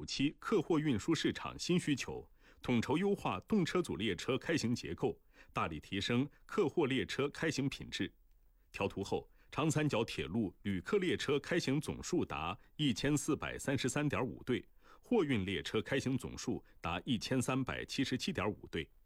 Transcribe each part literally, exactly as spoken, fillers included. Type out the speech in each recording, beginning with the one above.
期客货运输市场新需求，统筹优化动车组列车开行结构，大力提升客货列车开行品质。调图后，长三角铁路旅客列车开行总数达一千四百三十三点五对，货运列车开行总数达一千三百七十七点五对。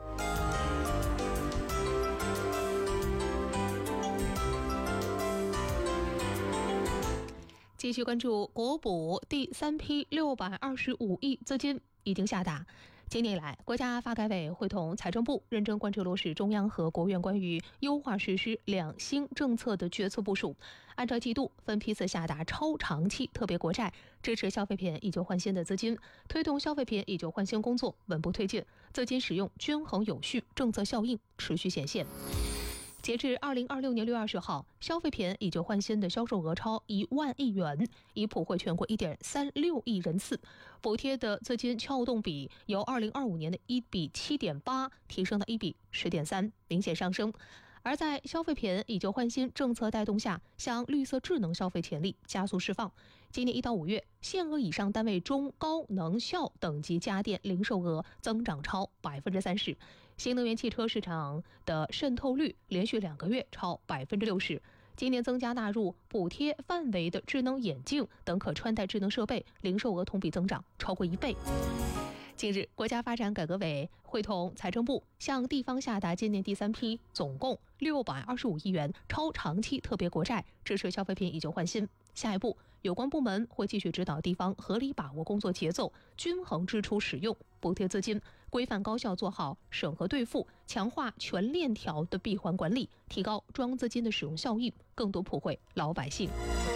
继续关注国补第三批六百二十五亿资金已经下达。今年以来，国家发改委会同财政部认真贯彻落实中央和国务院关于优化实施两新政策的决策部署，按照季度分批次下达超长期特别国债，支持消费品以旧换新的资金，推动消费品以旧换新工作稳步推进，资金使用均衡有序，政策效应持续显现。截至二零二六年六月二十号，消费品以旧换新的销售额超一万亿元，已普惠全国一点三六亿人次，补贴的资金撬动比由二零二五年的一比七点八提升到一比十点三，明显上升。而在消费品以旧换新政策带动下，向绿色智能消费潜力加速释放。今年一到五月，限额以上单位中高能效等级家电零售额增长超百分之三十，新能源汽车市场的渗透率连续两个月超百分之六十。今年增加纳入补贴范围的智能眼镜等可穿戴智能设备零售额同比增长超过一倍。近日，国家发展改革委会同财政部向地方下达今年第三批总共六百二十五亿元超长期特别国债，支持消费品以旧换新。下一步，有关部门会继续指导地方合理把握工作节奏，均衡支出使用补贴资金，规范高效做好审核兑付，强化全链条的闭环管理，提高中央资金的使用效益，更多普惠老百姓。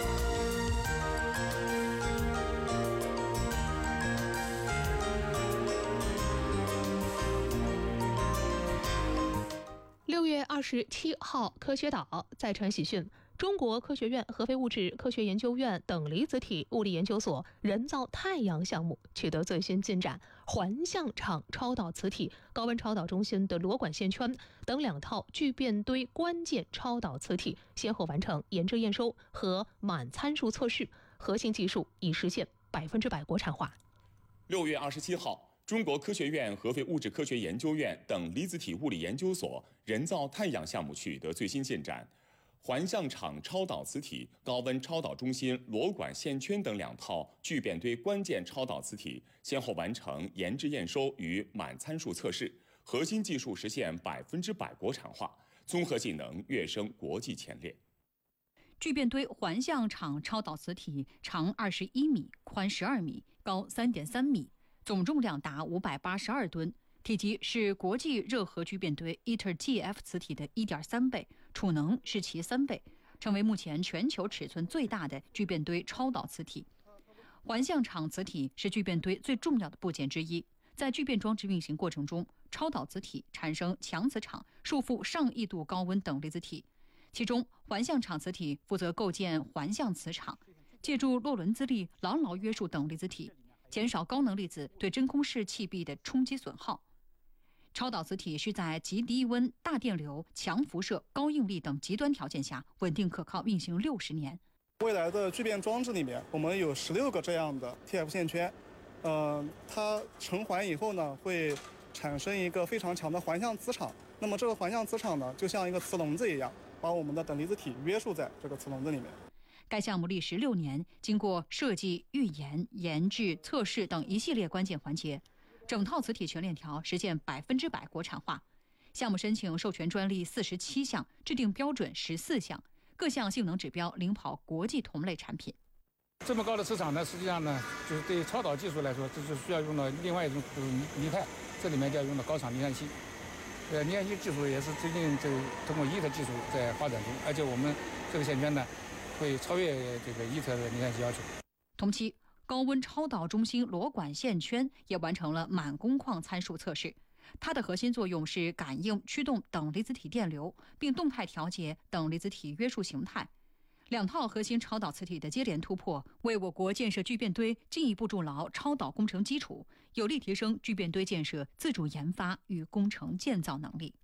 六月二十七号，科学岛再传喜讯，中国科学院合肥物质科学研究院等离子体物理研究所人造太阳项目取得最新进展，环相场超导磁体、高温超导中心的螺管线圈等两套聚变堆关键超导磁体先后完成研制验收和满参数测试，核心技术已实现百分之百国产化。 六月二十七号。中国科学院合肥物质科学研究院等离子体物理研究所人造太阳项目取得最新进展，环相场超导磁体、高温超导中心螺管线圈等两套聚变堆关键超导磁体先后完成研制验收与满参数测试，核心技术实现百分之百国产化，综合技能跃升国际前列。 聚变堆环相场超导磁体长二十一米，宽十二米，高三点三米。总重量达五百八十二吨，体积是国际热核聚变堆 I T E R G F 磁体的 一点三倍，储能是其三倍，成为目前全球尺寸最大的聚变堆超导磁体。环相场磁体是聚变堆最重要的部件之一，在聚变装置运行过程中，超导磁体产生强磁场，束缚上亿度高温等离子体，其中环相场磁体负责构建环相磁场，借助洛伦兹力牢牢约束等离子体，减少高能粒子对真空室气壁的冲击损耗。超导磁体需在极低温、大电流、强辐射、高应力等极端条件下稳定可靠运行六十年。 未来的聚变装置里面，我们有十六个这样的 T F 线圈，呃，它成环以后呢，会产生一个非常强的环相磁场。那么这个环相磁场呢，就像一个磁笼子一样，把我们的等离子体约束在这个磁笼子里面。 该项目历时六年，经过设计、预研、研制、测试等一系列关键环节，整套磁体全链条实现百分之百国产化。项目申请授权专利四十七项，制定标准十四项，各项性能指标领跑国际同类产品。 这么高的磁场呢，实际上呢，就是对超导技术来说，这是需要用到另外一种就是离态，这里面就要用到高场离散器。呃，离散器技术也是最近这通过 I T E R 技术在发展中，而且我们这个线圈呢，会超越这个I T E R 的离散器要求。 同期，高温超导中心螺管线圈也完成了满工况参数测试。它的核心作用是感应、驱动等离子体电流，并动态调节等离子体约束形态。两套核心超导磁体的接连突破，为我国建设聚变堆进一步筑牢超导工程基础，有力提升聚变堆建设自主研发与工程建造能力。